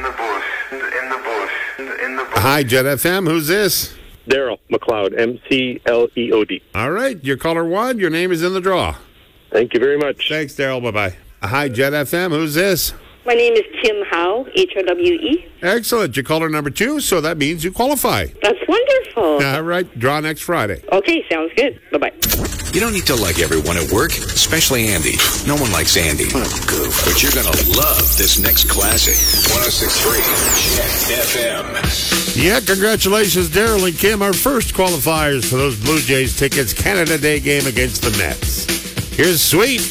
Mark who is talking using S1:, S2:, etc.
S1: Hi, Jet FM. Who's this?
S2: Daryl McLeod, McLeod.
S1: All right, you're caller one. Your name is in the draw.
S2: Thank you very much.
S1: Thanks, Daryl. Bye-bye. Hi, Jet FM. Who's this?
S3: My name is Kim Howe, Howe.
S1: Excellent. You're caller number 2, so that means you qualify.
S3: That's wonderful.
S1: All right, draw next Friday.
S3: Okay, sounds good. Bye-bye.
S4: You don't need to like everyone at work, especially Andy. No one likes Andy. What a goof. But you're going to love this next classic. 106.3 Jet FM.
S1: Yeah, congratulations, Daryl and Kim, our first qualifiers for those Blue Jays tickets, Canada Day game against the Mets. Here's Sweet.